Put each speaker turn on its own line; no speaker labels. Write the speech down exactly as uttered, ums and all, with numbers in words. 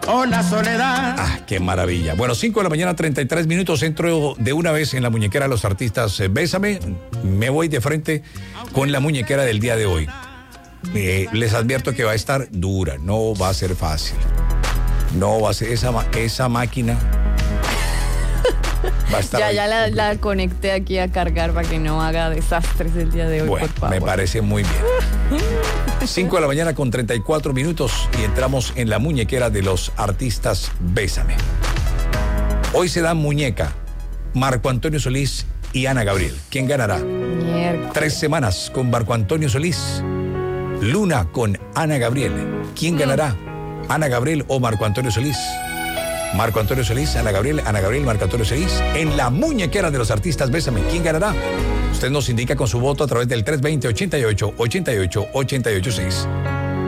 o la soledad.
Ah, qué maravilla. Bueno, cinco de la mañana, treinta y tres minutos. Entro de una vez en la muñequera de los artistas. Eh, Bésame. Me voy de frente con la muñequera del día de hoy. Eh, les advierto que va a estar dura. No va a ser fácil. No va a ser esa, esa máquina. Va a estar
ya,
ahí.
ya la, la conecté aquí a cargar para que no haga desastres el día de hoy,
Bueno,
por favor.
me parece muy bien. cinco de la mañana con treinta y cuatro minutos y entramos en la muñequera de los artistas Bésame. Hoy se dan muñeca Marco Antonio Solís y Ana Gabriel. ¿Quién ganará?
Mierda.
Tres semanas con Marco Antonio Solís. Luna con Ana Gabriel. ¿Quién ganará? ¿Ana Gabriel o Marco Antonio Solís? Marco Antonio Solís, Ana Gabriel, Ana Gabriel, Marco Antonio Solís. En la muñequera de los artistas Bésame. ¿Quién ganará? Usted nos indica con su voto a través del tres veinte, ochenta y ocho, ochenta y ocho, ochenta y ocho seis.